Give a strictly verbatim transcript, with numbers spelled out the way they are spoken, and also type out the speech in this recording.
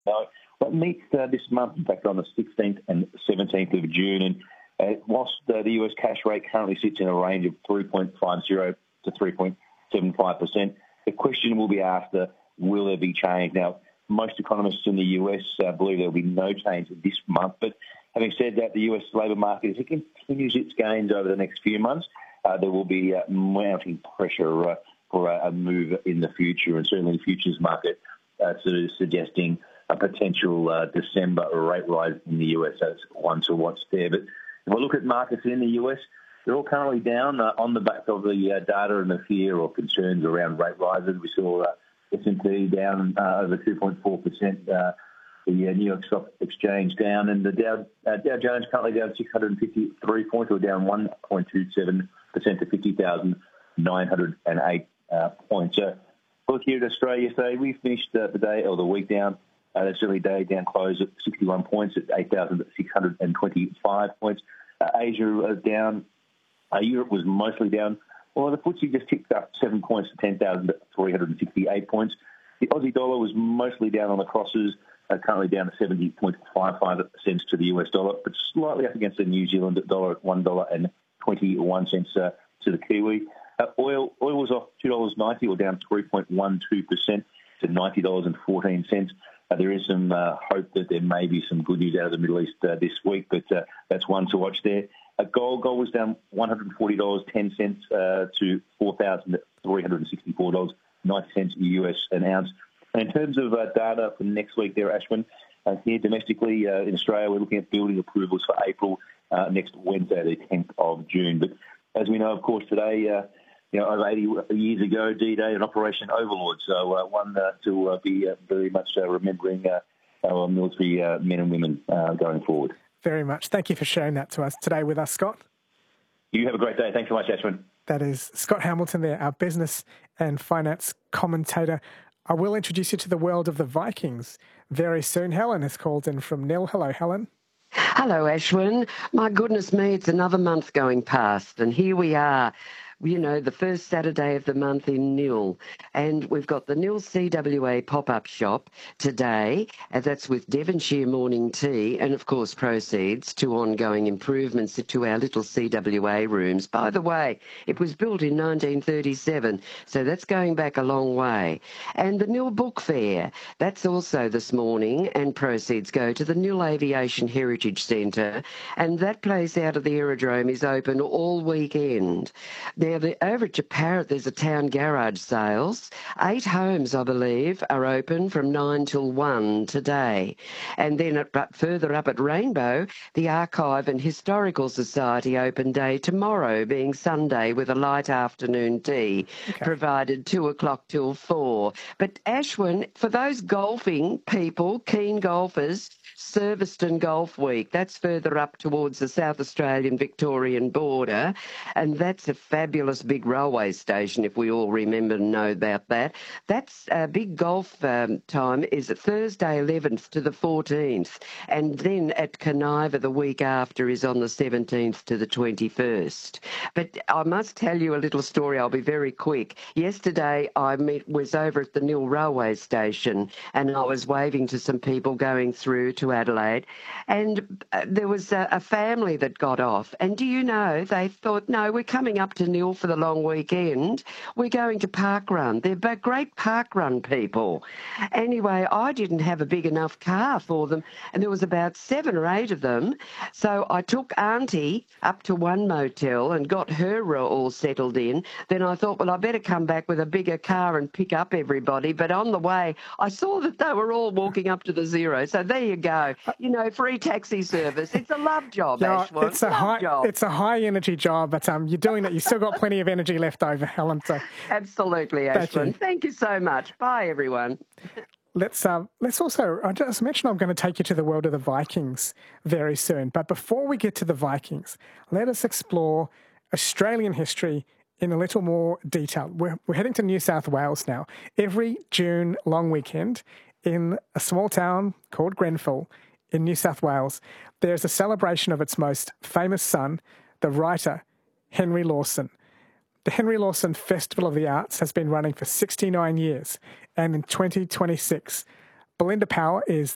No, well, it meets uh, this month, in fact, on the sixteenth and seventeenth of June. And uh, whilst uh, the U S cash rate currently sits in a range of three point five zero to three point seven five percent, the question will be asked, uh, will there be change? Now, most economists in the U S uh, believe there will be no change this month. But having said that, the U S labour market, as it continues its gains over the next few months, uh, there will be uh, mounting pressure uh, for a, a move in the future, and certainly the futures market uh, sort of suggesting a potential uh, December rate rise in the U S. That's one to watch there. But if I look at markets in the U S, they're all currently down uh, on the back of the uh, data and the fear or concerns around rate rises. We saw uh, S and P down uh, over two point four percent, uh, the uh, New York Stock Exchange down, and the Dow, uh, Dow Jones currently down six hundred fifty-three points, or down one point two seven percent to fifty thousand nine hundred eight uh, points. Uh, look here at Australia yesterday, we finished uh, the day or the week down. Uh, that's early day down close at sixty-one points at eight thousand six hundred twenty-five points. Uh, Asia was down. Uh, Europe was mostly down. Well, the F T S E just ticked up seven points to ten thousand three hundred sixty-eight points. The Aussie dollar was mostly down on the crosses, uh, currently down at seventy point five five cents to the U S dollar, but slightly up against the New Zealand dollar at one dollar twenty-one uh, to the Kiwi. Uh, oil oil was off two dollars ninety, or down three point one two percent to ninety dollars fourteen. Uh, there is some uh, hope that there may be some good news out of the Middle East uh, this week, but uh, that's one to watch there. Uh, gold, gold was down one hundred forty dollars ten uh, to four thousand three hundred sixty-four dollars ninety U S an ounce. And in terms of uh, data for next week there, Ashwin, uh, here domestically uh, in Australia, we're looking at building approvals for April uh, next Wednesday, the tenth of June. But as we know, of course, today, uh, you know, over eighty years ago, D-Day and Operation Overlord. So uh, one uh, to uh, be uh, very much uh, remembering uh, our military uh, men and women uh, going forward. Very much. Thank you for sharing that to us today with us, Scott. You have a great day. Thanks so much, Ashwin. That is Scott Hamilton there, our business and finance commentator. I will introduce you to the world of the Vikings very soon. Helen has called in from Nil. Hello, Helen. Hello, Ashwin. My goodness me, it's another month going past, and here we are. You know, the first Saturday of the month in Nil. And we've got the Nil C W A pop-up shop today, and that's with Devonshire morning tea, and of course proceeds to ongoing improvements to our little C W A rooms. By the way, it was built in nineteen thirty-seven, so that's going back a long way. And the Nil Book Fair, that's also this morning, and proceeds go to the Nil Aviation Heritage Centre, and that place out of the aerodrome is open all weekend. Now, the, over at Japarra, there's a town garage sales. Eight homes, I believe, are open from nine till one today. And then at, but further up at Rainbow, the Archive and Historical Society open day tomorrow, being Sunday, with a light afternoon tea, okay, provided two o'clock till four. But Ashwin, for those golfing people, keen golfers, Serviceton Golf Week, that's further up towards the South Australian Victorian border, and that's a fabulous big railway station, if we all remember and know about that. That's a uh, big golf um, time is Thursday eleventh to the fourteenth, and then at Conniva the week after is on the seventeenth to the twenty-first. But I must tell you a little story. I'll be very quick. Yesterday I met, was over at the Nil railway station, and I was waving to some people going through to Adelaide, and uh, there was a, a family that got off, and do you know, they thought, no, we're coming up to Nil for the long weekend, we're going to Parkrun. They're great Parkrun people. Anyway, I didn't have a big enough car for them, and there was about seven or eight of them, so I took Auntie up to one motel and got her all settled in. Then I thought, well, I better come back with a bigger car and pick up everybody, but on the way I saw that they were all walking up to the Zero, so there you go. You know, free taxi service. It's a love job, yeah, Ashwin. It's a love high, job. It's a high energy job, but um, you're doing that. You've still got plenty of energy left over, Helen. So absolutely, Ashwin. Thank you. Thank you so much. Bye, everyone. Let's um, let's also. I just mentioned I'm going to take you to the world of the Vikings very soon. But before we get to the Vikings, let us explore Australian history in a little more detail. We're, we're heading to New South Wales now. Every June long weekend, in a small town called Grenfell in New South Wales, there's a celebration of its most famous son, the writer Henry Lawson. The Henry Lawson Festival of the Arts has been running for sixty-nine years, and in twenty twenty-six, Belinda Power is